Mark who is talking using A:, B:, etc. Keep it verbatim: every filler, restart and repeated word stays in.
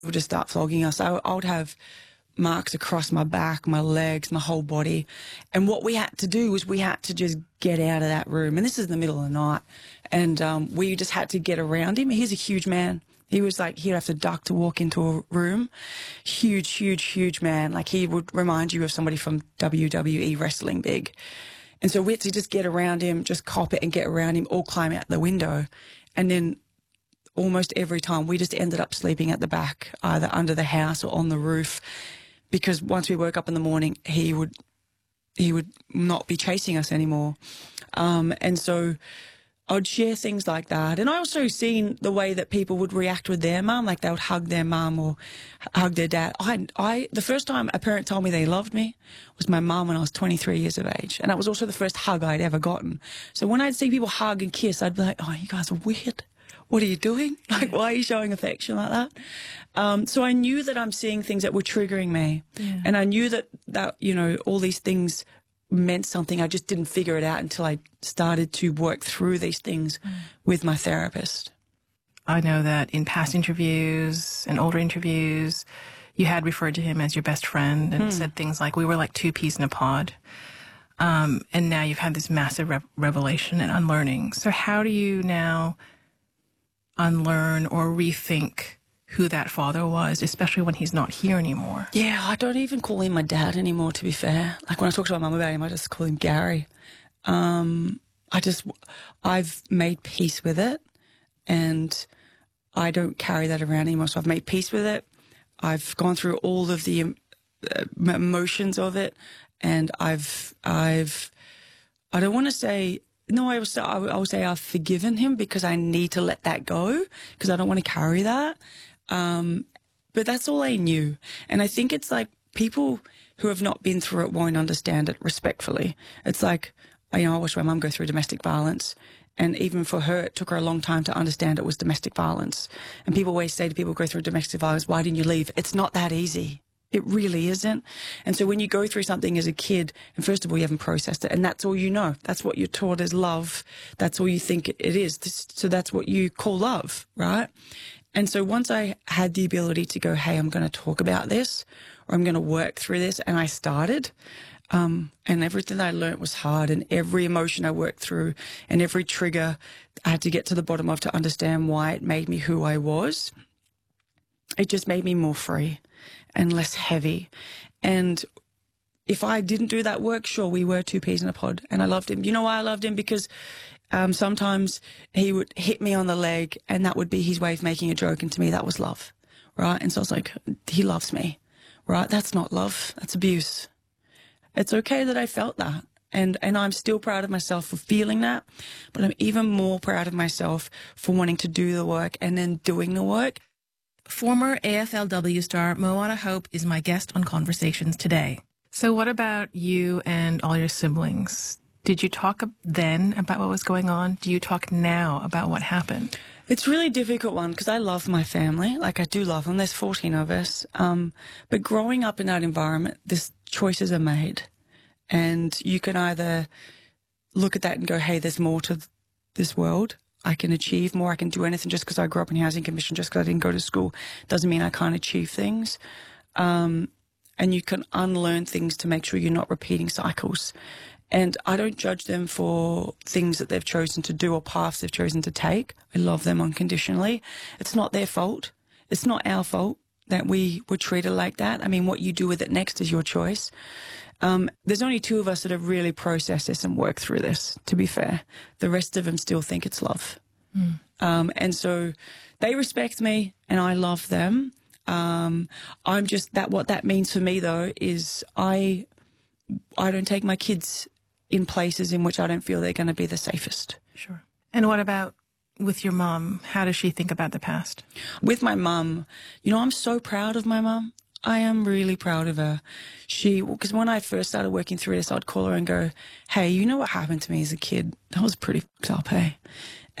A: would just start flogging us. I, I would have marks across my back, my legs, my whole body. And what we had to do was we had to just get out of that room. And this is in the middle of the night. And um, we just had to get around him. He's a huge man. He was like, he'd have to duck to walk into a room. Huge, huge, huge man. Like he would remind you of somebody from W W E wrestling big. And so we had to just get around him, just cop it and get around him, or climb out the window. And then almost every time we just ended up sleeping at the back, either under the house or on the roof. Because once we woke up in the morning, he would he would not be chasing us anymore. Um, and so I'd share things like that. And I also seen the way that people would react with their mum, like they would hug their mum or hug their dad. I, I, the first time a parent told me they loved me was my mum when I was twenty-three years of age. And that was also the first hug I'd ever gotten. So when I'd see people hug and kiss, I'd be like, oh, you guys are weird. What are you doing? Like, why are you showing affection like that? Um, so I knew that I'm seeing things that were triggering me. Yeah. And I knew that, that, you know, all these things meant something. I just didn't figure it out until I started to work through these things mm. with my therapist.
B: I know that in past interviews and older interviews, you had referred to him as your best friend and mm. said things like, we were like two peas in a pod. Um, and now you've had this massive re revelation and unlearning. So how do you now unlearn or rethink who that father was, especially when he's not here anymore?
A: Yeah, I don't even call him my dad anymore, to be fair. Like when I talk to my mum about him, I just call him Gary. Um, I just, I've made peace with it, and I don't carry that around anymore. So I've made peace with it. I've gone through all of the um, uh, emotions of it, and I've, I've, I don't want to say, no, I will say, I will say I've forgiven him because I need to let that go because I don't want to carry that. Um, but that's all I knew. And I think it's like people who have not been through it won't understand it respectfully. It's like, you know, I watched my mum go through domestic violence. And even for her, it took her a long time to understand it was domestic violence. And people always say to people who go through domestic violence, why didn't you leave? It's not that easy. It really isn't. And so when you go through something as a kid, and first of all, you haven't processed it, and that's all you know. That's what you're taught as love. That's all you think it is. So that's what you call love, right? And so once I had the ability to go, hey, I'm going to talk about this, or I'm going to work through this, and I started, um, and everything I learned was hard, and every emotion I worked through, and every trigger I had to get to the bottom of to understand why it made me who I was. It just made me more free and less heavy. And if I didn't do that work, sure, we were two peas in a pod, and I loved him. You know why I loved him? Because um, sometimes he would hit me on the leg, and that would be his way of making a joke, and to me that was love, right? And so I was like, he loves me, right? That's not love, that's abuse. It's okay that I felt that, and, and I'm still proud of myself for feeling that, but I'm even more proud of myself for wanting to do the work and then doing the work.
B: Former A F L W star Moana Hope is my guest on Conversations today. So what about you and all your siblings? Did you talk then about what was going on? Do you talk now about what happened?
A: It's a really difficult one because I love my family. Like, I do love them. There's fourteen of us. Um, but growing up in that environment, this choices are made. And you can either look at that and go, hey, there's more to this world. I can achieve more. I can do anything. Just because I grew up in housing commission, just because I didn't go to school, doesn't mean I can't achieve things. Um, and you can unlearn things to make sure you're not repeating cycles. And I don't judge them for things that they've chosen to do or paths they've chosen to take. I love them unconditionally. It's not their fault. It's not our fault that we were treated like that. I mean, what you do with it next is your choice. Um, there's only two of us that have really processed this and worked through this, to be fair. The rest of them still think it's love. Mm. Um, and so they respect me and I love them. Um, I'm just, that what that means for me, though, is I, I don't take my kids in places in which I don't feel they're going to be the safest.
B: Sure. And what about with your mom? How does she think about the past?
A: With my mum, you know, I'm so proud of my mum. I am really proud of her. She, because when I first started working through this, I'd call her and go, hey, you know what happened to me as a kid? That was pretty fucked up, hey?